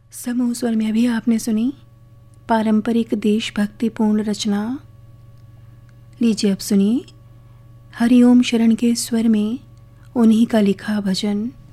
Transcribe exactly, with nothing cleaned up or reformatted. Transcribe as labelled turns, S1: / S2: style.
S1: समूह स्वर में अभी आपने सुनी पारंपरिक देशभक्तिपूर्ण रचना। लीजिए अब सुनिए हरिओम शरण के स्वर में उन्हीं का लिखा भजन।